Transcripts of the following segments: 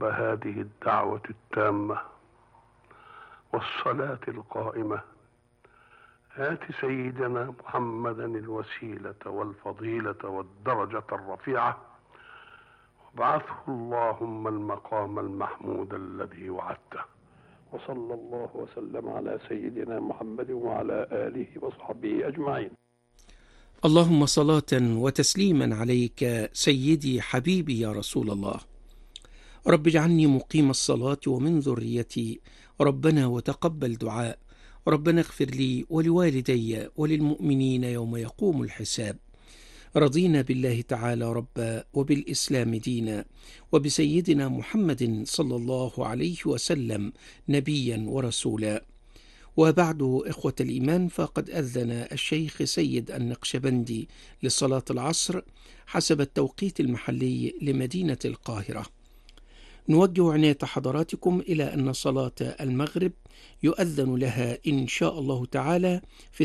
هذه الدعوة التامة والصلاة القائمة آت سيدنا محمدا الوسيلة والفضيلة والدرجة الرفيعة وابعثه اللهم المقام المحمود الذي وعدته. وصلى الله وسلم على سيدنا محمد وعلى آله وصحبه أجمعين. اللهم صلاة وتسليما عليك سيدي حبيبي يا رسول الله. رب اجعلني مقيم الصلاة ومن ذريتي، ربنا وتقبل دعاء، ربنا اغفر لي ولوالدي وللمؤمنين يوم يقوم الحساب. رضينا بالله تعالى ربا وبالإسلام دينا وبسيدنا محمد صلى الله عليه وسلم نبيا ورسولا. وبعد إخوة الإيمان، فقد أذن الشيخ سيد النقشبندي لصلاة العصر حسب التوقيت المحلي لمدينة القاهرة. نوجه عناية حضراتكم إلى أن صلاة المغرب يؤذن لها إن شاء الله تعالى في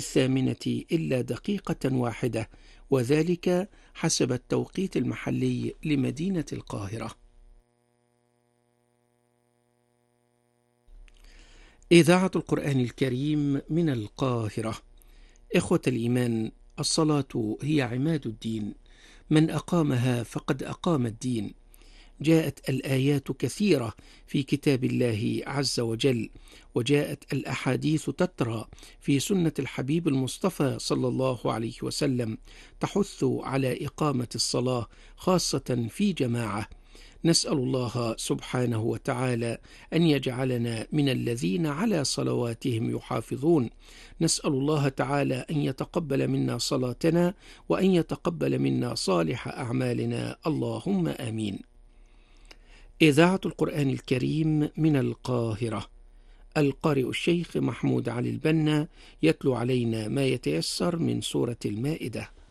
8:01، وذلك حسب التوقيت المحلي لمدينة القاهرة. إذاعة القرآن الكريم من القاهرة. إخوة الإيمان، الصلاة هي عماد الدين، من أقامها فقد أقام الدين. جاءت الآيات كثيرة في كتاب الله عز وجل، وجاءت الأحاديث تترى في سنة الحبيب المصطفى صلى الله عليه وسلم تحث على إقامة الصلاة خاصة في جماعة. نسأل الله سبحانه وتعالى أن يجعلنا من الذين على صلواتهم يحافظون. نسأل الله تعالى أن يتقبل منا صلاتنا وأن يتقبل منا صالح أعمالنا، اللهم آمين. إذاعة القرآن الكريم من القاهرة. القارئ الشيخ محمود علي البنا يتلو علينا ما يتيسر من سورة المائدة.